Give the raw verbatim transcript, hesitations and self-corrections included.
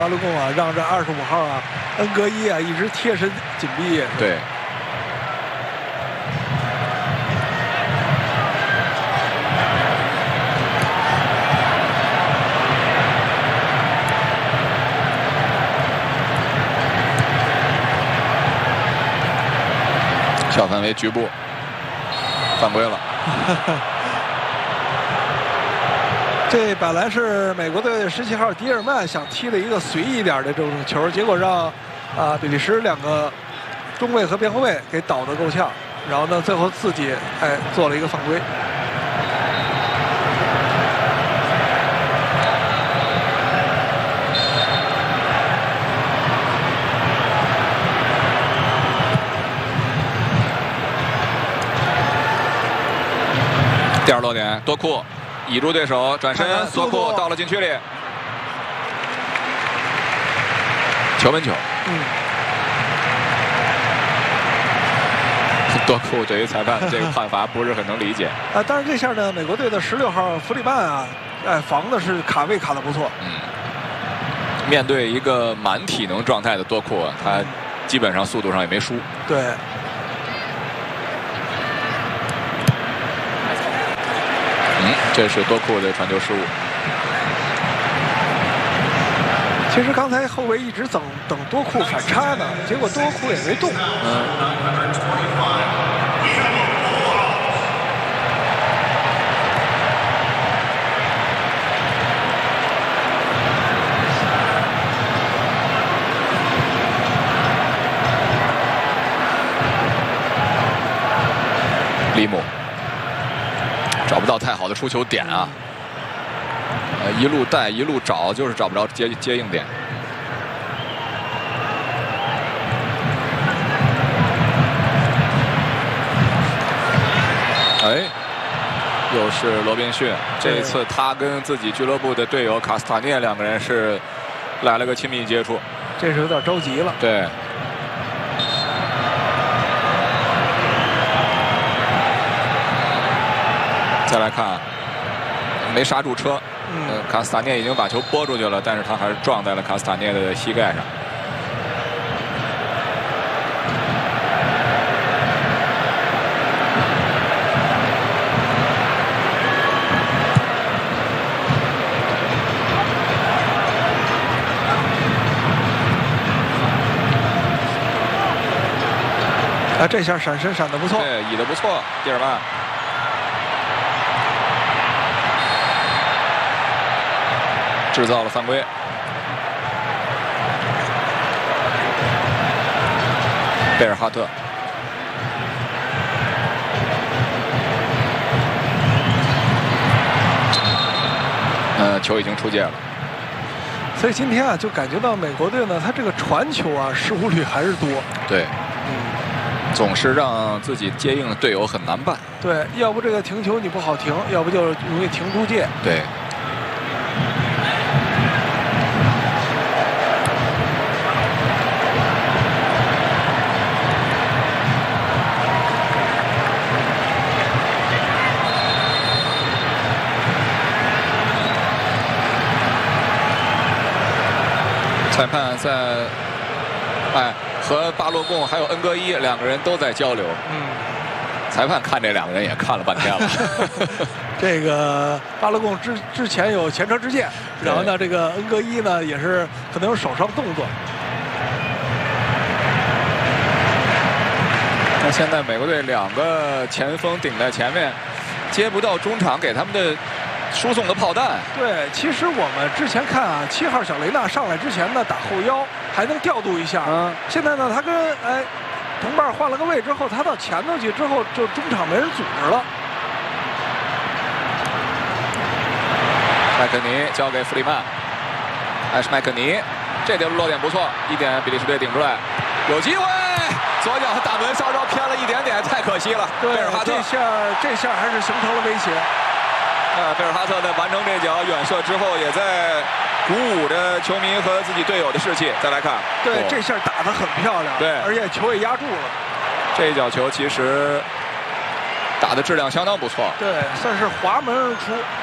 巴鲁贡啊，让这二十五号啊，恩格伊啊一直贴身紧逼。 对。小范围局部犯规了。 这本来是美国队十七号迪尔曼想踢的一个随意一点的这种球，结果让啊比利时两个中卫和边后卫给倒得够呛，然后呢，最后自己哎做了一个犯规。 第二落点，多库倚住对手，转身，多库到了禁区里，球门球。 嗯。 多库对于裁判这个判罚不是很能理解。 啊，但是这下呢，美国队的十六号弗里曼啊，哎，防的是卡位卡的不错。 嗯。面对一个满体能状态的多库，他基本上速度上也没输。 对。 嗯，这是多库的传球失误。 其实刚才后卫一直等等多库反插呢，结果多库也没动。 嗯。利姆。找不到太好的出球点啊！呃，一路带一路找，就是找不着接接应点。哎，又是罗宾逊，这一次他跟自己俱乐部的队友卡斯塔涅两个人是来了个亲密接触， 这是有点着急了。 对。再来看，没刹住车，嗯、呃，卡斯塔涅已经把球拨出去了，但是他还是撞在了卡斯塔涅的膝盖上。 啊，这下闪身闪得不错， 对，倚得不错，蒂尔曼。制造了犯规，贝尔哈特，呃，球已经出界了。 所以今天啊，就感觉到美国队呢，他这个传球啊，失误率还是多。 对，嗯，总是让自己接应的队友很难办。 对，要不这个停球你不好停，要不就容易停出界。 对。裁判在，哎，和巴洛贡还有恩格伊两个人都在交流。嗯，裁判看这两个人也看了半天了。 这个巴洛贡之之前有前车之鉴，然后呢，这个恩格伊呢也是可能有手上动作。 那现在美国队两个前锋顶在前面，接不到中场给他们的输送的炮弹。 对，其实我们之前看啊，七号小雷纳上来之前呢，打后腰还能调度一下。嗯，现在呢，他跟哎同伴换了个位之后，他到前头去之后，就中场没人组织了。 麦克尼交给弗里曼，还是麦克尼，这条落点不错，一点比利时队顶出来，有机会，左脚大门稍稍偏了一点点，太可惜了。 对， 贝尔哈特这下这下还是形成了威胁。 啊，贝尔哈特在完成这脚远射之后，也在鼓舞着球迷和自己队友的士气。再来看， 对，哦、这下打得很漂亮， 对， 而且球也压住了。 这一脚球其实打的质量相当不错， 对，算是滑门而出。